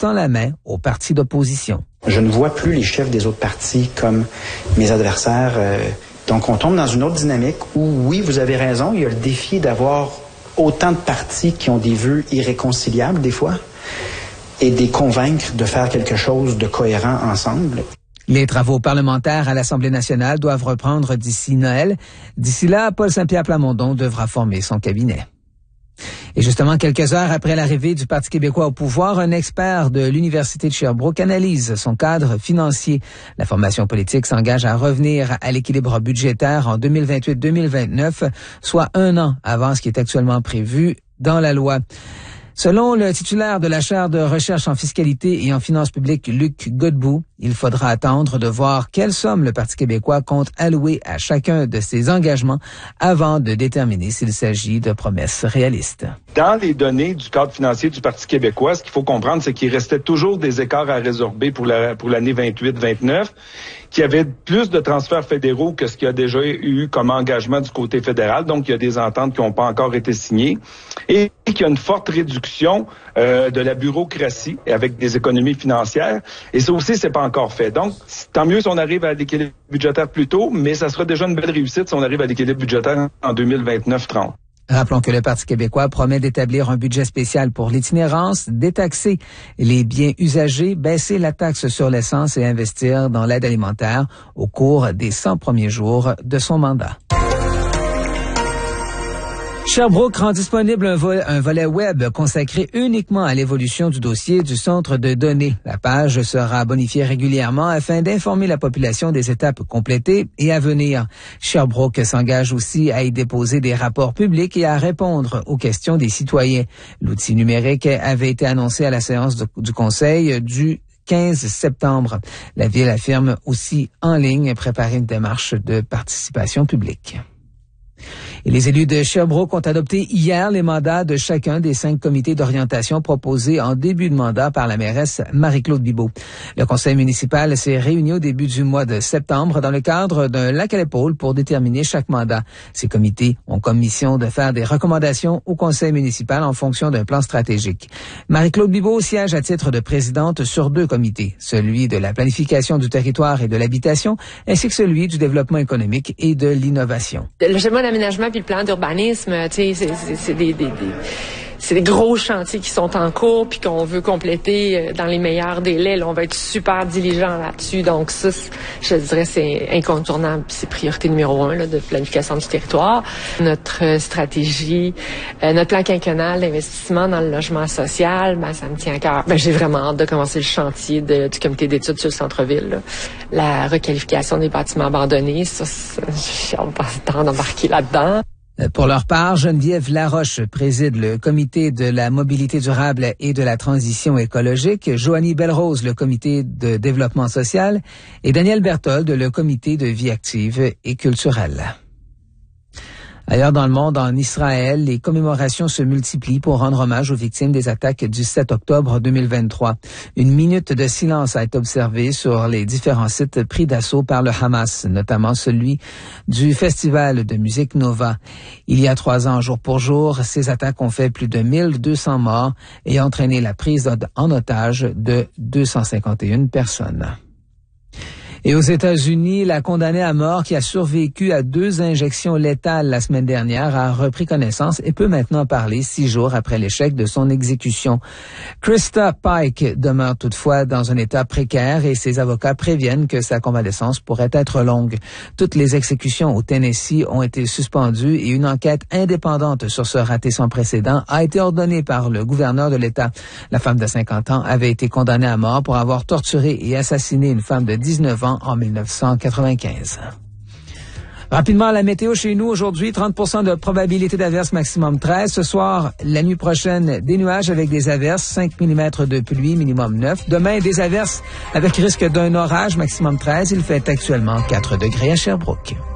tend la main aux partis d'opposition. Je ne vois plus les chefs des autres partis comme mes adversaires. Donc, on tombe dans une autre dynamique où, oui, vous avez raison, il y a le défi d'avoir autant de partis qui ont des vœux irréconciliables, des fois, et de les convaincre de faire quelque chose de cohérent ensemble. Les travaux parlementaires à l'Assemblée nationale doivent reprendre d'ici Noël. D'ici là, Paul Saint-Pierre Plamondon devra former son cabinet. Et justement, quelques heures après l'arrivée du Parti québécois au pouvoir, un expert de l'Université de Sherbrooke analyse son cadre financier. La formation politique s'engage à revenir à l'équilibre budgétaire en 2028-2029, soit un an avant ce qui est actuellement prévu dans la loi. Selon le titulaire de la chaire de recherche en fiscalité et en finances publiques, Luc Godbout, il faudra attendre de voir quelle somme le Parti québécois compte allouer à chacun de ses engagements avant de déterminer s'il s'agit de promesses réalistes. Dans les données du cadre financier du Parti québécois, ce qu'il faut comprendre, c'est qu'il restait toujours des écarts à résorber pour l'année 28-29, qu'il y avait plus de transferts fédéraux que ce qu'il y a déjà eu comme engagement du côté fédéral. Donc, il y a des ententes qui n'ont pas encore été signées et qu'il y a une forte réduction de la bureaucratie avec des économies financières. Et ça aussi, c'est pas encore fait. Donc, tant mieux si on arrive à l'équilibre budgétaire plus tôt, mais ça sera déjà une belle réussite si on arrive à l'équilibre budgétaire en 2029-30. Rappelons que le Parti québécois promet d'établir un budget spécial pour l'itinérance, détaxer les biens usagés, baisser la taxe sur l'essence et investir dans l'aide alimentaire au cours des 100 premiers jours de son mandat. Sherbrooke rend disponible un volet web consacré uniquement à l'évolution du dossier du centre de données. La page sera bonifiée régulièrement afin d'informer la population des étapes complétées et à venir. Sherbrooke s'engage aussi à y déposer des rapports publics et à répondre aux questions des citoyens. L'outil numérique avait été annoncé à la séance du Conseil du 15 septembre. La Ville affirme aussi en ligne préparer une démarche de participation publique. Et les élus de Sherbrooke ont adopté hier les mandats de chacun des 5 comités d'orientation proposés en début de mandat par la mairesse Marie-Claude Bibeau. Le conseil municipal s'est réuni au début du mois de septembre dans le cadre d'un lac à l'épaule pour déterminer chaque mandat. Ces comités ont comme mission de faire des recommandations au conseil municipal en fonction d'un plan stratégique. Marie-Claude Bibeau siège à titre de présidente sur 2 comités, celui de la planification du territoire et de l'habitation, ainsi que celui du développement économique et de l'innovation. Le schéma d'aménagement puis le plan d'urbanisme, tu sais, c'est des gros chantiers qui sont en cours puis qu'on veut compléter dans les meilleurs délais. Là, on va être super diligent là-dessus. Donc ça, je dirais, c'est incontournable. C'est priorité numéro 1 là, de planification du territoire. Notre stratégie, notre plan quinquennal d'investissement dans le logement social, ça me tient à cœur. J'ai vraiment hâte de commencer le chantier du comité d'études sur le centre-ville. Là. La requalification des bâtiments abandonnés, ça j'ai hâte d'embarquer là-dedans. Pour leur part, Geneviève Laroche préside le comité de la mobilité durable et de la transition écologique, Joanie Belrose le comité de développement social et Daniel Berthold le comité de vie active et culturelle. Ailleurs dans le monde, en Israël, les commémorations se multiplient pour rendre hommage aux victimes des attaques du 7 octobre 2023. Une minute de silence a été observée sur les différents sites pris d'assaut par le Hamas, notamment celui du festival de musique Nova. Il y a 3 ans, jour pour jour, ces attaques ont fait plus de 1200 morts et entraîné la prise en otage de 251 personnes. Et aux États-Unis, la condamnée à mort qui a survécu à 2 injections létales la semaine dernière a repris connaissance et peut maintenant parler 6 jours après l'échec de son exécution. Krista Pike demeure toutefois dans un état précaire et ses avocats préviennent que sa convalescence pourrait être longue. Toutes les exécutions au Tennessee ont été suspendues et une enquête indépendante sur ce raté sans précédent a été ordonnée par le gouverneur de l'État. La femme de 50 ans avait été condamnée à mort pour avoir torturé et assassiné une femme de 19 ans en 1995. Rapidement, la météo chez nous aujourd'hui, 30% de probabilité d'averse maximum 13. Ce soir, la nuit prochaine, des nuages avec des averses, 5 mm de pluie, minimum 9. Demain, des averses avec risque d'un orage, maximum 13. Il fait actuellement 4 degrés à Sherbrooke.